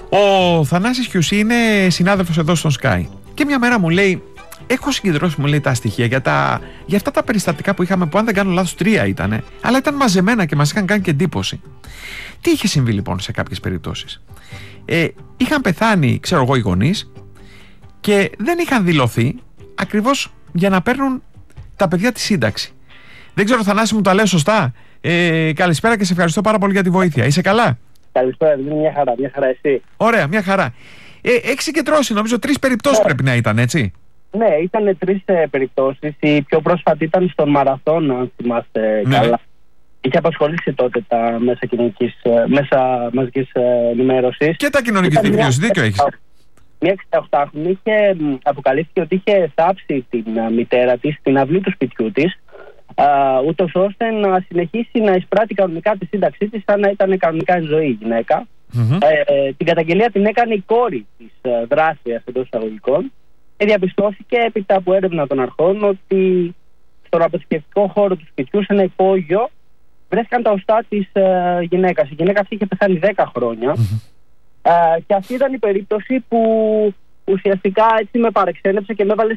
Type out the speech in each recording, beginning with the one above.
Ο Θανάσης Κιουσί είναι συνάδελφος εδώ στον Sky. Και μια μέρα μου λέει: έχω συγκεντρώσει, μου λέει, τα στοιχεία για αυτά τα περιστατικά που είχαμε, που αν δεν κάνω λάθος 3 ήτανε, αλλά ήταν μαζεμένα και μας είχαν κάνει και εντύπωση. Τι είχε συμβεί λοιπόν σε κάποιες περιπτώσεις? Είχαν πεθάνει, ξέρω εγώ, οι γονείς και δεν είχαν δηλωθεί ακριβώς για να παίρνουν τα παιδιά τη σύνταξη. Δεν ξέρω, Θανάση, μου τα λέω σωστά? Καλησπέρα και σε ευχαριστώ πάρα πολύ για τη βοήθεια. Είσαι καλά? Καλησπέρα, μια χαρά εσύ? Ωραία, μια χαρά. Έχεις συγκεντρώσει, νομίζω, 3 περιπτώσεις πρέπει να ήταν, έτσι? Ναι, ήταν 3 περιπτώσεις. Η πιο πρόσφατη ήταν στον Μαραθώνα, αν θυμάστε καλά. Είχε απασχολήσει τότε τα μέσα μαζικής ενημέρωσης. Και τα κοινωνικής δικτύωσης, δίκιο έχεις. Μια 68χρονη είχε αποκαλύφθηκε ότι είχε θάψει την μητέρα της στην αυλή του σπιτιού της, ούτως ώστε να συνεχίσει να εισπράττει κανονικά τη σύνταξή της, σαν να ήταν κανονικά η ζωή η γυναίκα. Την καταγγελία την έκανε η κόρη της δράσιας, εντός εισαγωγικών, και διαπιστώθηκε έπειτα από έρευνα των αρχών ότι στον αποθηκευτικό χώρο του σπιτιού, σε ένα υπόγειο, βρέθηκαν τα οστά της γυναίκας. Η γυναίκα αυτή είχε πεθάνει 10 χρόνια. Και αυτή ήταν η περίπτωση που ουσιαστικά έτσι με παρεξένεψε και με έβαλε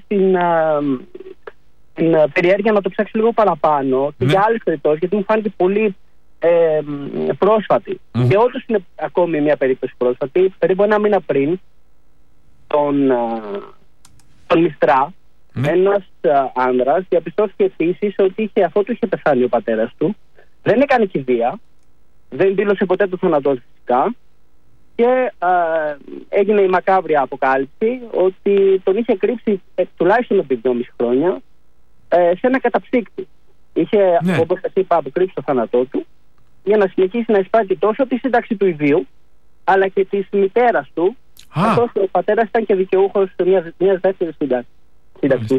την περιέργεια να το ψάξω λίγο παραπάνω και για άλλες περιπτώσεις, γιατί μου φάνηκε πολύ πρόσφατη. Και όντως είναι ακόμη μια περίπτωση πρόσφατη. Περίπου 1 μήνα πριν, τον Μιστρά, ένας άνδρας διαπιστώθηκε επίσης ότι αφότου είχε πεθάνει ο πατέρας του, δεν έκανε κηδεία, δεν δήλωσε ποτέ το θάνατό του φυσικά, και έγινε η μακάβρια αποκάλυψη ότι τον είχε κρύψει τουλάχιστον επί 2,5 χρόνια σε ένα καταψύκτη. Είχε, όπως σας είπα, αποκρύψει το θάνατό του για να συνεχίσει να εισπράττει τόσο τη σύνταξη του ιδίου, αλλά και της μητέρας του, καθώς ο πατέρας ήταν και δικαιούχος μιας δεύτερης σύνταξης.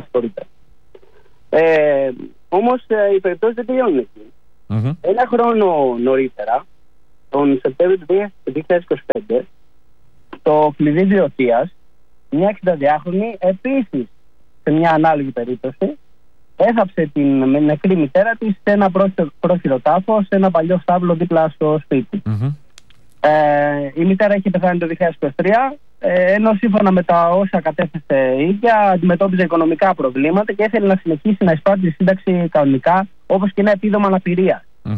Όμως οι περιπτώσεις δεν τελειώνουν εκεί. 1 χρόνο νωρίτερα, τον Σεπτέμβριο του 2025, στο κλειδί Διωτίας, μια 62χρονη επίσης σε μια ανάλογη περίπτωση έθαψε την νεκρή μητέρα της σε ένα πρόχειρο τάφο, σε ένα παλιό στάβλο δίπλα στο σπίτι. Η μητέρα είχε πεθάνει το 2023, ενώ σύμφωνα με τα όσα κατέθεσε η ίδια, αντιμετώπιζε οικονομικά προβλήματα και ήθελε να συνεχίσει να εισπράττει τη σύνταξη κανονικά, όπως και ένα επίδομα αναπηρίας.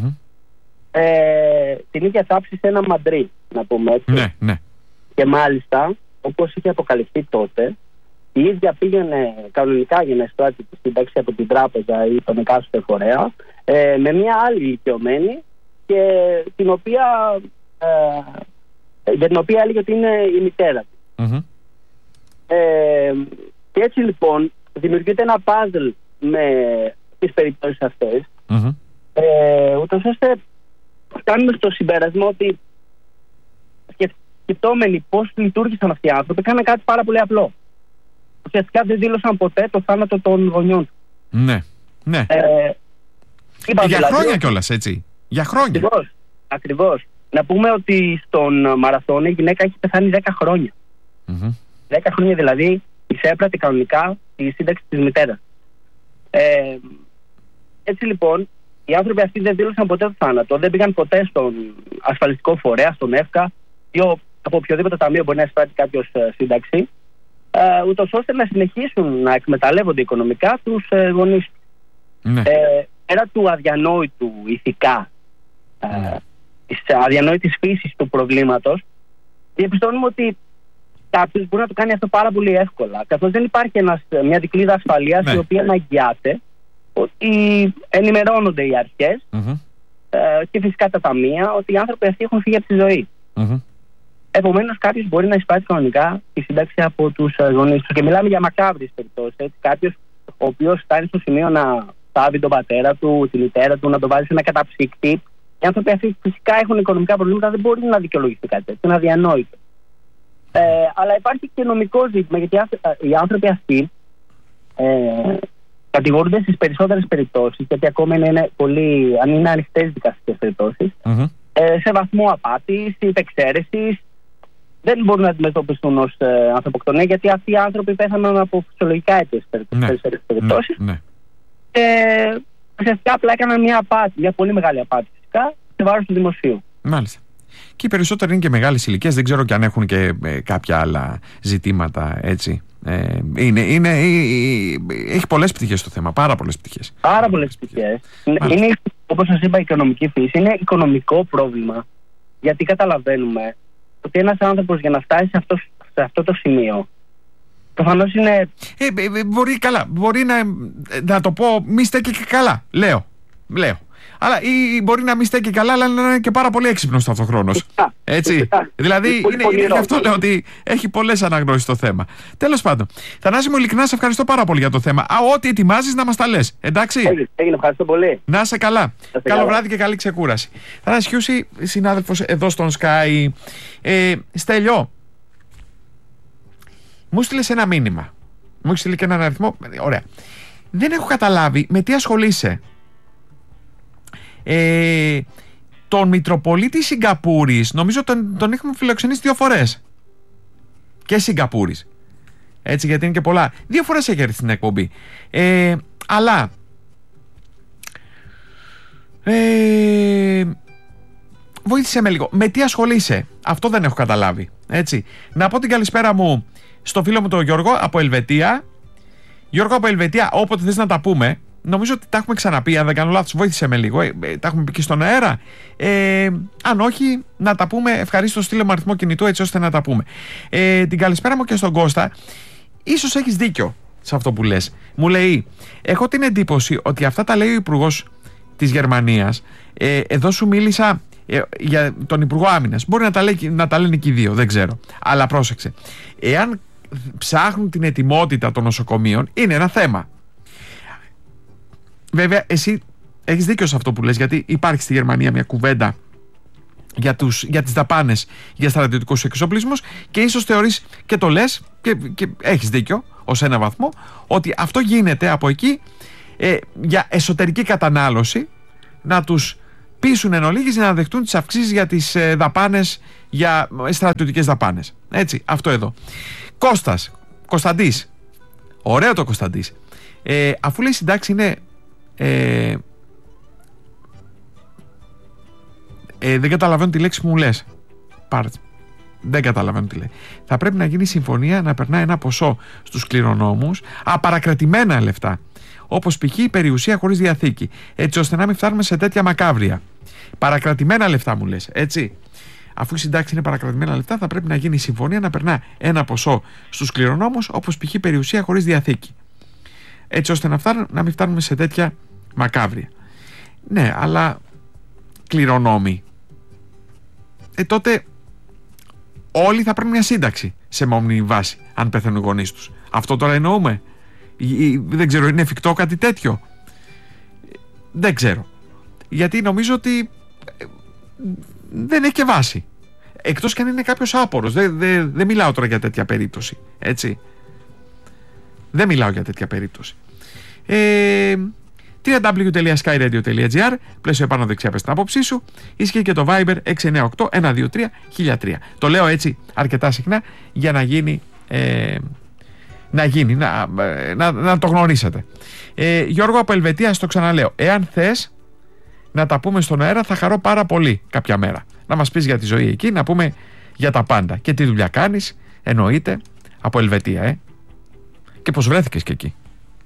Την είχε θάψει σε ένα μαντρί, να πούμε έτσι. Ναι. Και μάλιστα, όπως είχε αποκαλυφθεί τότε, η ίδια πήγαινε κανονικά για να εισπράττει τη σύνταξη από την τράπεζα ή τον εκάστοτε φορέα, με μια άλλη ηλικιωμένη, και για την οποία έλεγε ότι είναι η μητέρα της. Και έτσι λοιπόν δημιουργείται ένα παζλ με τις περιπτώσεις αυτές, ούτως ώστε φτάνουμε στο συμπέρασμα ότι, σκεπτόμενοι πώς λειτουργήσαν αυτοί οι άνθρωποι, έκαναν κάτι πάρα πολύ απλό. Ουσιαστικά δεν δήλωσαν ποτέ το θάνατο των γονιών του. Ναι. Για χρόνια κιόλας, έτσι. Για χρόνια. Ακριβώς. Να πούμε ότι στον Μαραθώνα η γυναίκα έχει πεθάνει 10 χρόνια. 10 χρόνια δηλαδή εισέπρατε κανονικά τη σύνταξη της μητέρας. Έτσι λοιπόν, οι άνθρωποι αυτοί δεν δήλωσαν ποτέ το θάνατο, δεν πήγαν ποτέ στον ασφαλιστικό φορέα, στον ΕΦΚΑ ή από οποιοδήποτε ταμείο μπορεί να εισπράττει κάποιος σύνταξη, ούτως ώστε να συνεχίσουν να εκμεταλλεύονται οικονομικά τους γονείς τους. Πέρα του αδιανόητου ηθικά, της αδιανόητης φύσης του προβλήματος, διαπιστώνουμε ότι κάποιος μπορεί να το κάνει αυτό πάρα πολύ εύκολα, καθώς δεν υπάρχει μια δικλείδα ασφαλείας η οποία να εγγυάται ότι ενημερώνονται οι αρχές και φυσικά τα ταμεία ότι οι άνθρωποι αυτοί έχουν φύγει από τη ζωή. Επομένως, κάποιος μπορεί να εισπράττει κανονικά τη σύνταξη από τους γονείς του. Και μιλάμε για μακάβριες περιπτώσεις. Κάποιος ο οποίος φτάνει στο σημείο να θάβει τον πατέρα του, τη μητέρα του, να το βάζει σε ένα καταψύκτη. Οι άνθρωποι αυτοί φυσικά έχουν οικονομικά προβλήματα, δεν μπορεί να δικαιολογηθεί κάτι τέτοιο. Είναι αδιανόητο. Αλλά υπάρχει και νομικό ζήτημα, γιατί οι άνθρωποι αυτοί κατηγορούνται στις περισσότερες περιπτώσεις, γιατί ακόμα είναι πολύ, αν είναι ανοιχτές δικαστικές περιπτώσεις, σε βαθμό απάτης, υπεξαίρεσης. Δεν μπορούν να αντιμετωπιστούν ως ανθρωποκτονία, γιατί αυτοί οι άνθρωποι πέθαναν από φυσιολογικά αίτια στις περισσότερες περιπτώσεις. Και ουσιαστικά απλά έκαναν μια απάτη, μια πολύ μεγάλη απάτη φυσικά, σε βάρος του δημοσίου. Μάλιστα. Και οι περισσότεροι είναι και μεγάλες ηλικίες, δεν ξέρω και αν έχουν και κάποια άλλα ζητήματα, έτσι. Έχει πολλές πτυχές το θέμα, πάρα πολλές πτυχές. Πάρα πολλές πτυχές. Είναι, όπως σας είπα, οικονομική φύση. Είναι οικονομικό πρόβλημα. Γιατί καταλαβαίνουμε ότι ένας άνθρωπος για να φτάσει σε αυτό το σημείο, προφανώς είναι... Μπορεί να το πω μη στέκει και καλά, λέω. Αλλά ή μπορεί να μην στέκει καλά, αλλά να είναι και πάρα πολύ έξυπνος ταυτοχρόνως. Έτσι. Δηλαδή, γι' αυτό λέω ότι έχει πολλές αναγνώσεις το θέμα. Τέλος πάντων, Θανάση μου, ειλικρινά σε ευχαριστώ πάρα πολύ για το θέμα. Ό,τι ετοιμάζεις να μας τα λες. Εντάξει. Έγινε, ευχαριστώ πολύ. Να είσαι καλά. Καλό βράδυ και καλή ξεκούραση. Θανάση Χιούση, συνάδελφος εδώ στον Sky. Στέλιο, μου στείλες ένα μήνυμα. Μου έχει στείλει και έναν αριθμό. Ωραία. Δεν έχω καταλάβει με τι ασχολείσαι. Τον Μητροπολίτη Σιγκαπούρης νομίζω τον έχουμε φιλοξενήσει 2 φορές. Και Σιγκαπούρης. Έτσι, γιατί είναι και πολλά. 2 φορές έχει έρθει στην εκπομπή. Αλλά βοήθησε με λίγο. Με τι ασχολείσαι? Αυτό δεν έχω καταλάβει. Έτσι. Να πω την καλησπέρα μου στο φίλο μου τον Γιώργο από Ελβετία. Γιώργο από Ελβετία, όποτε θες να τα πούμε. Νομίζω ότι τα έχουμε ξαναπεί, αν δεν κάνω λάθος, βοήθησε με λίγο. Τα έχουμε πει και στον αέρα. Αν όχι, να τα πούμε. Ευχαρίστως, στείλε μου αριθμό κινητού έτσι ώστε να τα πούμε. Την καλησπέρα μου και στον Κώστα. Ίσως έχεις δίκιο σε αυτό που λες. Μου λέει, έχω την εντύπωση ότι αυτά τα λέει ο Υπουργός της Γερμανίας. Εδώ σου μίλησα για τον Υπουργό Άμυνας. Μπορεί να τα λένε και οι δύο, δεν ξέρω. Αλλά πρόσεξε. Εάν ψάχνουν την ετοιμότητα των νοσοκομείων, είναι ένα θέμα. Βέβαια, εσύ έχεις δίκιο σε αυτό που λες, γιατί υπάρχει στη Γερμανία μια κουβέντα για τις δαπάνες για στρατιωτικούς εξοπλισμούς και ίσως θεωρείς και το λες και έχεις δίκιο ως ένα βαθμό ότι αυτό γίνεται από εκεί για εσωτερική κατανάλωση, να τους πείσουν εν ολίγης να δεχτούν τις αυξήσεις για τις δαπάνες, για στρατιωτικές δαπάνες. Έτσι, αυτό εδώ. Κωνσταντής, ωραίο το Κωνσταντής. Αφού λέει συντάξει είναι δεν καταλαβαίνω τη λέξη που μου λες. Δεν καταλαβαίνω τι λέει. Θα πρέπει να γίνει συμφωνία να περνάει ένα ποσό στους κληρονόμους, παρακρατημένα λεφτά, όπως π.χ. η περιουσία χωρίς διαθήκη, έτσι ώστε να μην φτάνουμε σε τέτοια μακάβρια. Παρακρατημένα λεφτά μου λες, έτσι. Αφού η συντάξη είναι παρακρατημένα λεφτά, θα πρέπει να γίνει συμφωνία να περνά ένα ποσό στους κληρονόμους, όπως π.χ. περιουσία χωρίς διαθήκη, έτσι ώστε να μην φτάνουμε σε τέτοια μακάβρια. Ναι, αλλά κληρονόμοι, τότε όλοι θα πρέπει μια σύνταξη σε μόνιμη βάση, αν πεθαίνουν οι γονείς τους. Αυτό τώρα εννοούμε? Δεν ξέρω, είναι εφικτό κάτι τέτοιο? Δεν ξέρω. Γιατί νομίζω ότι δεν έχει και βάση. Εκτός και αν είναι κάποιος άπορος. Δεν μιλάω τώρα για τέτοια περίπτωση. Έτσι. Δεν μιλάω για τέτοια περίπτωση. www.skyradio.gr, πλαίσιο επάνω δεξιά πες την άποψή σου. Ισχύει και το Viber 698-123-1003. Το λέω έτσι αρκετά συχνά για να γίνει, να το γνωρίσετε. Γιώργο από Ελβετία, στο ξαναλέω, εάν θες να τα πούμε στον αέρα, θα χαρώ πάρα πολύ κάποια μέρα. Να μας πεις για τη ζωή εκεί, να πούμε για τα πάντα. Και τι δουλειά κάνεις, εννοείται, από Ελβετία, και πως βρέθηκες και εκεί.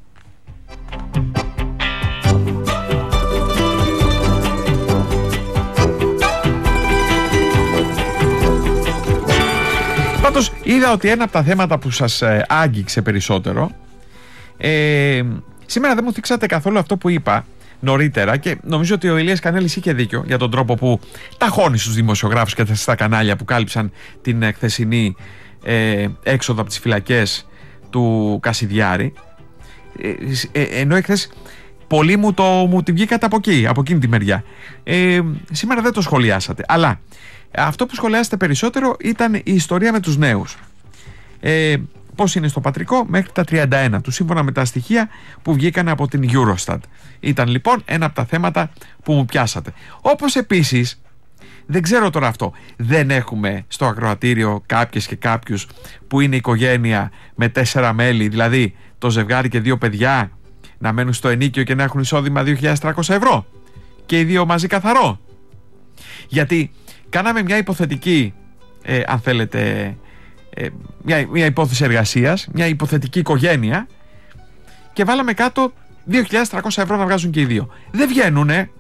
Πάντως είδα ότι ένα από τα θέματα που σας άγγιξε περισσότερο, σήμερα δεν μου θίξατε καθόλου αυτό που είπα νωρίτερα, και νομίζω ότι ο Ηλίας Κανέλης είχε δίκιο για τον τρόπο που ταχώνει στους δημοσιογράφους και στα κανάλια που κάλυψαν την χθεσινή έξοδο από τις φυλακές του Κασιδιάρη, ενώ εχθές πολλοί μου την βγήκατε από εκεί, από εκείνη τη μεριά. Σήμερα δεν το σχολιάσατε, αλλά αυτό που σχολιάσατε περισσότερο ήταν η ιστορία με τους νέους. Πώς είναι στο πατρικό μέχρι τα 31 του, σύμφωνα με τα στοιχεία που βγήκαν από την Eurostat. Ήταν λοιπόν ένα από τα θέματα που μου πιάσατε. Όπως επίσης, δεν ξέρω τώρα αυτό, δεν έχουμε στο ακροατήριο κάποιες και κάποιους που είναι οικογένεια με 4 μέλη, δηλαδή το ζευγάρι και 2 παιδιά, να μένουν στο ενίκιο και να έχουν εισόδημα 2.300 ευρώ και οι 2 μαζί καθαρό. Γιατί κάναμε μια υποθετική, αν θέλετε, μια υπόθεση εργασίας, μια υποθετική οικογένεια, και βάλαμε κάτω 2.300 ευρώ να βγάζουν και οι δύο. Δεν βγαίνουνε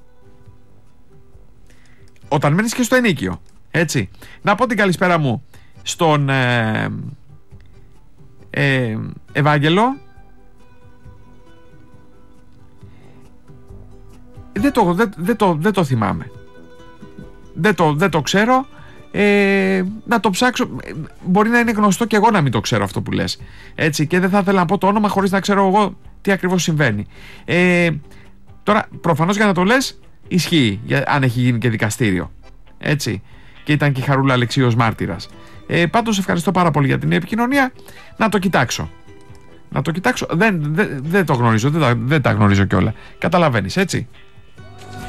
όταν μένεις και στο ενίκιο, έτσι. Να πω την καλησπέρα μου στον Ευάγγελο. Δεν το θυμάμαι. Δεν το ξέρω. Να το ψάξω. Μπορεί να είναι γνωστό και εγώ να μην το ξέρω αυτό που λες, έτσι, και δεν θα ήθελα να πω το όνομα χωρίς να ξέρω εγώ τι ακριβώς συμβαίνει. Τώρα προφανώς για να το λες ισχύει, αν έχει γίνει και δικαστήριο, έτσι, και ήταν και η Χαρούλα Αλεξίου ως μάρτυρας. Πάντως ευχαριστώ πάρα πολύ για την επικοινωνία. Να το κοιτάξω. Δεν το γνωρίζω. Δεν τα γνωρίζω κιόλα. Καταλαβαίνεις, έτσι.